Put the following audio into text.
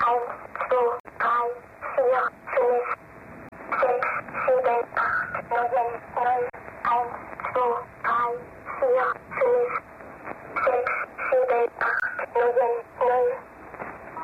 1, 2, 3, 4, 5, 6, 7, 8, 9, 1, 2, 3, 4, 5,